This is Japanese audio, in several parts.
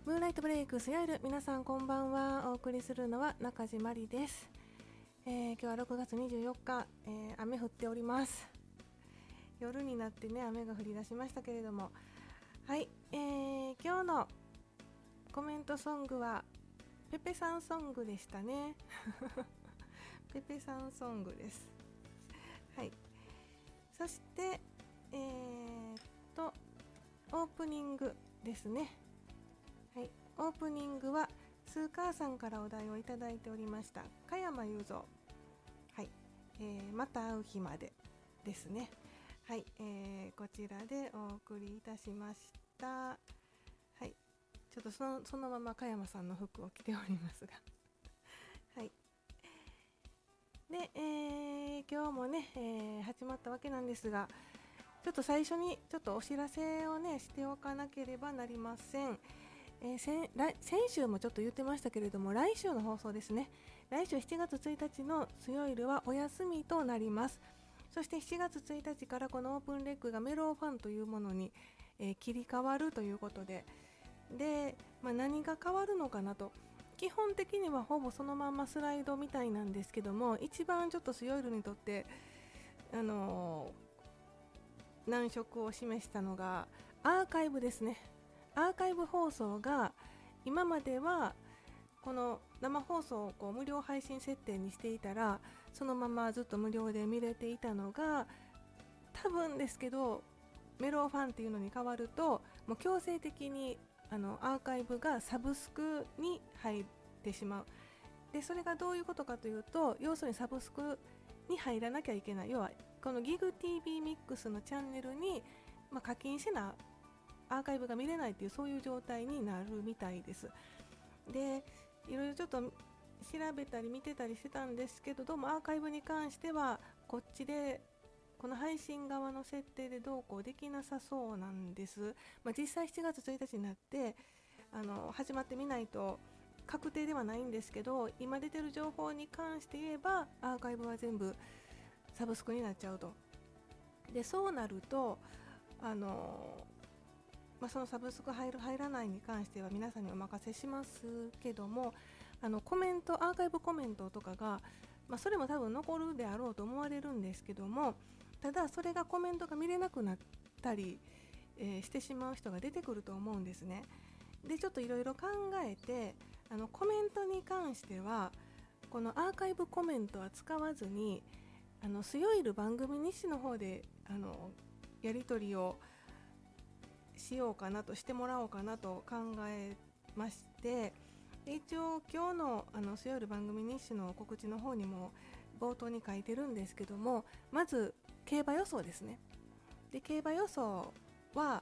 ムーンライトブレイクスヤイル、皆さんこんばんは。お送りするのは中地まりです。今日は6月24日、雨降っております。夜になってね、雨が降り出しましたけれども、はい、今日のコメントソングはペペさんソングでしたね。ペペさんソングです。はい。そして、オープニングですね。はい、オープニングはスーカーさんからお題をいただいておりました加山雄三、はい、また会う日までですね。はい、こちらでお送りいたしました。はい、ちょっとそのまま加山さんの服を着ておりますがはい。で、今日もね、始まったわけなんですが、ちょっと最初にちょっとお知らせをねしておかなければなりません。先週もちょっと言ってましたけれども、来週の放送ですね。来週7月1日のスヨイルはお休みとなります。そして7月1日からこのオープンレッグがメローファンというものに、切り替わるということで、何が変わるのかなと。基本的にはほぼそのままスライドみたいなんですけども、一番ちょっとスヨイルにとって難色を示したのがアーカイブですね。アーカイブ放送が今まではこの生放送をこう無料配信設定にしていたら、そのままずっと無料で見れていたのが、多分ですけどメローファンっていうのに変わると、もう強制的にアーカイブがサブスクに入ってしまう。でそれがどういうことかというと、要するにサブスクに入らなきゃいけない、要はこのギグ TV ミックスのチャンネルに、課金しなアーカイブが見れないっていう、そういう状態になるみたいです。でいろいろちょっと調べたり見てたりしてたんですけど、どうもアーカイブに関してはこっちでこの配信側の設定でどうこうできなさそうなんです。実際7月1日になって始まってみないと確定ではないんですけど、今出てる情報に関して言えばアーカイブは全部サブスクになっちゃうと。でそうなるとそのサブスク入る入らないに関しては皆さんにお任せしますけども、コメントアーカイブコメントとかが、それも多分残るであろうと思われるんですけども、ただそれがコメントが見れなくなったり、してしまう人が出てくると思うんですね。でちょっといろいろ考えて、コメントに関してはこのアーカイブコメントは使わずに、スヨイル番組日誌の方でやり取りをしようかなと、してもらおうかなと考えまして、一応今日のスヨイル番組日誌の告知の方にも冒頭に書いてるんですけども、まず競馬予想ですね。で競馬予想は、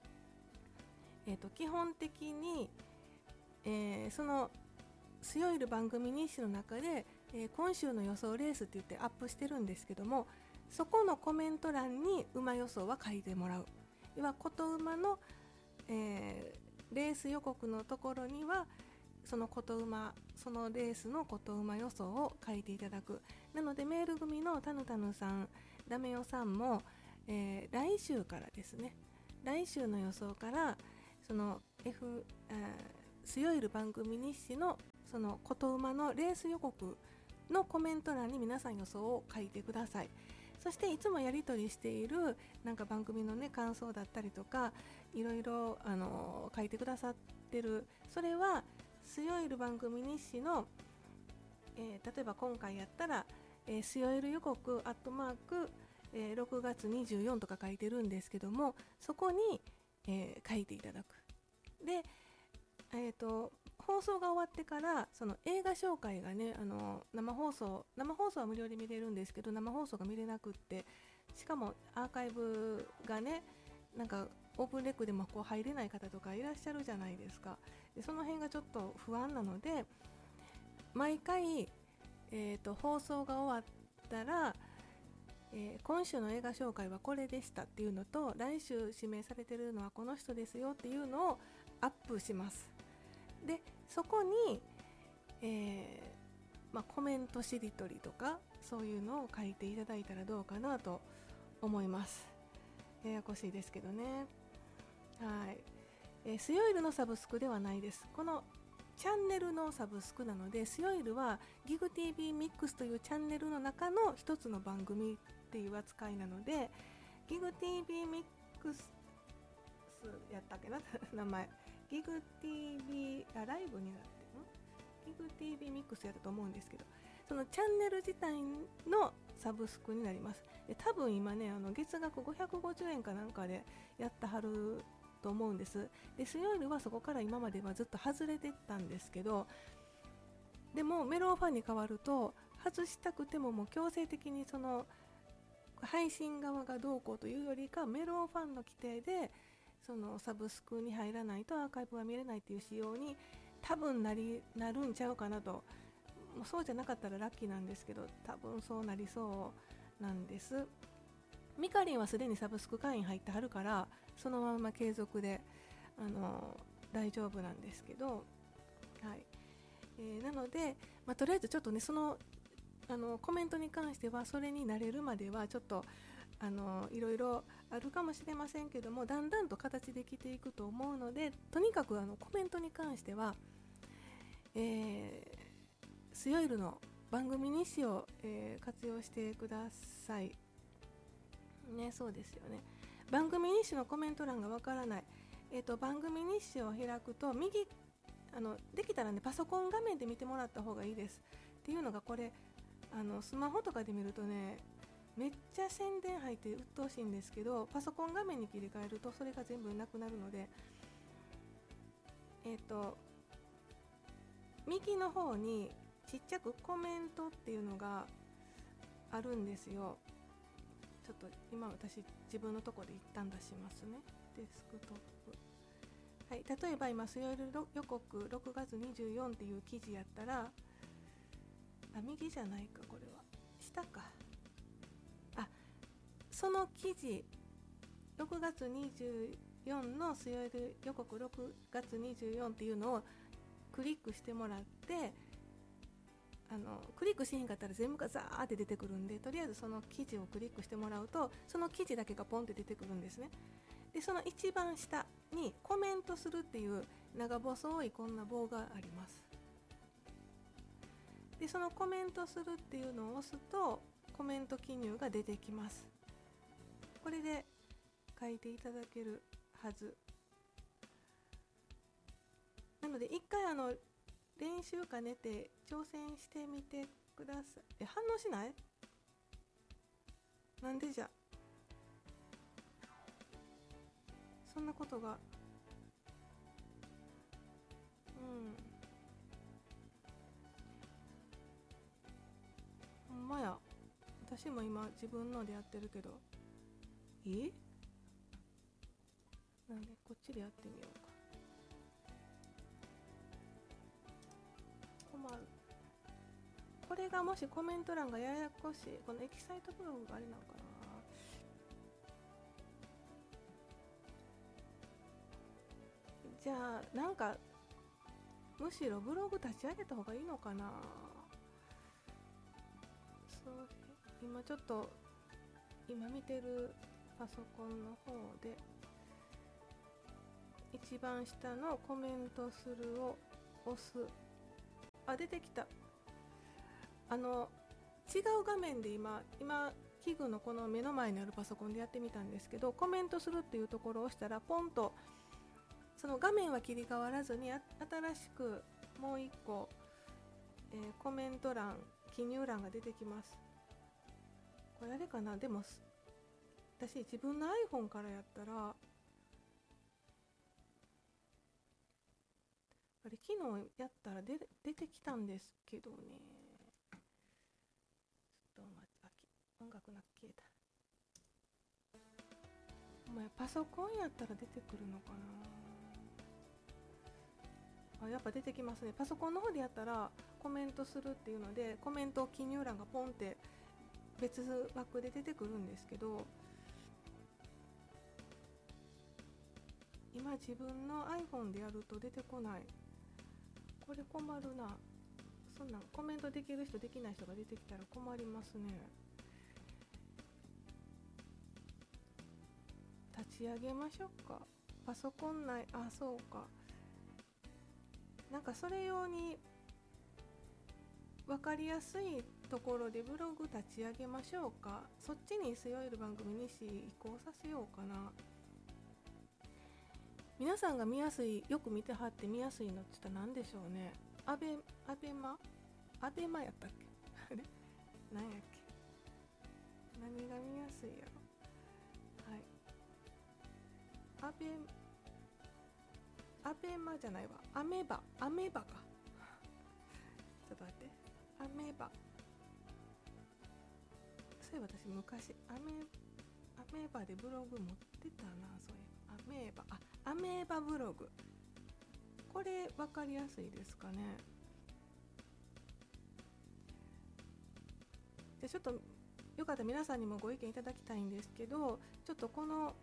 基本的に、そのスヨイル番組日誌の中で、今週の予想レースって言ってアップしてるんですけども、そこのコメント欄に馬予想は書いてもらう。要は琴馬の、レース予告のところにはそのレースの琴馬予想を書いていただく。なのでメール組のタヌタヌさん、ダメヨさんも、来週からですね、来週の予想からそのスヨイル番組日誌のその琴馬のレース予告のコメント欄に皆さん予想を書いてください。そしていつもやり取りしているなんか番組のね感想だったりとか、いろいろ書いてくださってる、それはスヨイル番組日誌の、例えば今回やったら、スヨイル予告アットマーク、6月24とか書いてるんですけども、そこに、書いていただく。で、放送が終わってからその映画紹介がね、生放送は無料で見れるんですけど、生放送が見れなくって、しかもアーカイブがね、なんかオープンレックでもこう入れない方とかいらっしゃるじゃないですか。でその辺がちょっと不安なので、毎回、放送が終わったら、今週の映画紹介はこれでしたっていうのと、来週指名されてるのはこの人ですよっていうのをアップします。でそこに、コメントしりとりとかそういうのを書いていただいたらどうかなと思います。ややこしいですけどね。はい。 スヨイルのサブスクではないです。このチャンネルのサブスクなので、スヨイルは GigTV ミックスというチャンネルの中の一つの番組っていう扱いなので、GigTV ミックスやったっけな名前 GigTV ライブになってる GigTV ミックスやったと思うんですけど、そのチャンネル自体のサブスクになります。で多分今ね、月額550円かなんかでやったはると思うんです。でスヨイルはそこから今まではずっと外れてったんですけど、でもメロンファンに変わると外したくてももう強制的にその配信側がどうこうというよりか、メロンファンの規定でそのサブスクに入らないとアーカイブが見れないっていう仕様に多分なるんちゃうかなと。もうそうじゃなかったらラッキーなんですけど、多分そうなりそうなんです。ミカリンはすでにサブスク会員入ってはるから、そのまま継続で大丈夫なんですけど、はいなので、とりあえずちょっとね、そのコメントに関してはそれに慣れるまではちょっといろいろあるかもしれませんけども、だんだんと形できていくと思うので、とにかくコメントに関しては、スヨイルの番組日誌を、活用してくださいね。そうですよね。番組日誌のコメント欄がわからない、番組日誌を開くと右できたらね、パソコン画面で見てもらった方がいいです。っていうのがこれスマホとかで見るとね、めっちゃ宣伝入って鬱陶しいんですけど、パソコン画面に切り替えるとそれが全部なくなるので、右の方にちっちゃくコメントっていうのがあるんですよ。ちょっと今私自分のとこで一旦出しますね。デスクトップ、はい、例えば今スヨイル予告6月24っていう記事やったら、右じゃないか、これは下か。その記事6月24のスヨイル予告6月24っていうのをクリックしてもらって、クリックしへんかったら全部がザーって出てくるんで、とりあえずその記事をクリックしてもらうと、その記事だけがポンって出てくるんですね。でその一番下にコメントするっていう長細いこんな棒があります。でそのコメントするっていうのを押すとコメント記入が出てきます。これで書いていただけるはずなので、一回練習兼ねて挑戦してみてください。反応しない？なんでじゃそんなことが。ほんまや、私も今自分のでやってるけど、なんでこっちでやってみようか。困る。これがもしコメント欄がややこしい、このエキサイトブログがあれなのかな。じゃあなんかむしろブログ立ち上げた方がいいのかな。そう今ちょっと今見てるパソコンの方で一番下のコメントするを押す。出てきた。違う画面で今器具のこの目の前にあるパソコンでやってみたんですけど、コメントするっていうところを押したらポンとその画面は切り替わらずに新しくもう一個、コメント欄記入欄が出てきます。これあれかな。でも私自分の iPhone からやったらあれ昨日やったら出てきたんですけどね。ちょっと待って、音楽な消えた。お前パソコンやったら出てくるのかな。やっぱ出てきますね。パソコンの方でやったらコメントするっていうのでコメント記入欄がポンって別枠で出てくるんですけど、今自分の iPhone でやると出てこない。これ困るな。そんなんコメントできる人できない人が出てきたら困りますね。立ち上げましょうか。 パソコン内、そうか、なんかそれ用に分かりやすいところでブログ立ち上げましょうか。そっちに吸い終える番組に移行させようかな。皆さんが見やすい、よく見てはって見やすいのって言ったら何でしょうね。アベマやったっけあれ何やっけ、何が見やすいやろ。はい、アベマじゃないわ、アメバかちょっと待って、アメバ、そういえば私昔アメーバでブログ持ってたな。そういえばアメーバブログ、これ分かりやすいですかね。じゃあちょっとよかったら皆さんにもご意見いただきたいんですけど、ちょっとこの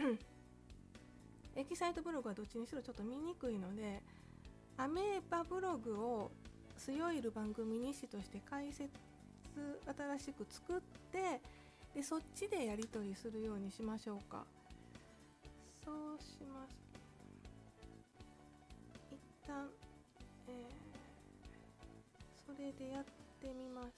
エキサイトブログはどっちにしろちょっと見にくいので、アメーバブログをスヨイル番組日誌として解説新しく作って、でそっちでやり取りするようにしましょうか。そうします。一旦、それでやってみます。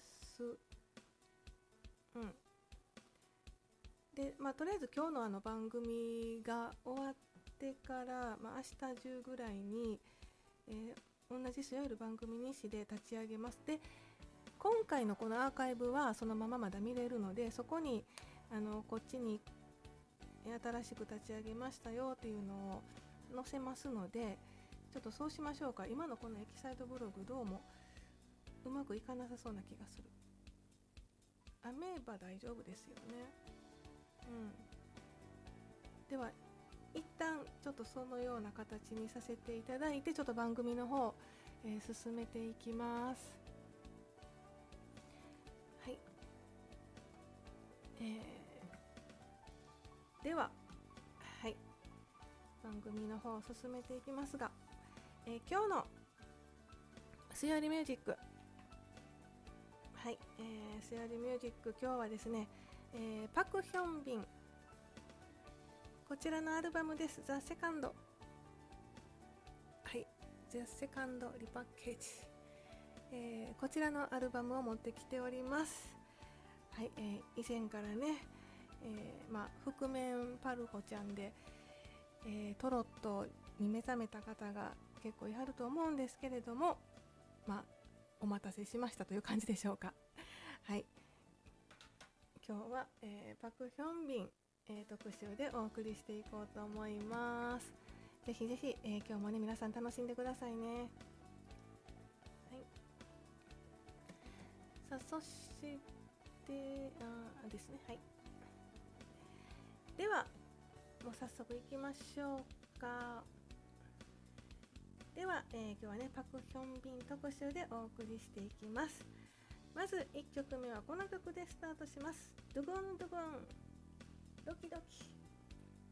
で、とりあえず今日の番組が終わってから、明日中ぐらいに、同じスヨイル番組日誌で立ち上げます。で、今回のこのアーカイブはそのまままだ見れるので、そこにこっちに新しく立ち上げましたよっていうのを載せますので、ちょっとそうしましょうか。今のこのエキサイトブログどうもうまくいかなさそうな気がする。アメーバ大丈夫ですよね。では一旦ちょっとそのような形にさせていただいて、ちょっと番組の方、進めていきます。はい、では、はい、番組の方を進めていきますが、今日のスヨリミュージック、はい、スヨリミュージック、今日はですね、パクヒョンビン、こちらのアルバムです。ザ・セカンド、はい、ザ・セカンドリパッケージ、こちらのアルバムを持ってきております。はい、以前からね、覆面パルホちゃんで、トロットに目覚めた方が結構いはると思うんですけれども、お待たせしましたという感じでしょうか。はい、今日は、パクヒョンビン、特集でお送りしていこうと思います。ぜひぜひ、今日もね皆さん楽しんでくださいね。はい、さあ、そしてですね、はい、ではもう早速いきましょうか。では、今日はねパクヒョンビン特集でお送りしていきます。まず1曲目はこの曲でスタートします。ドゥグンドゥグン、ドキドキ。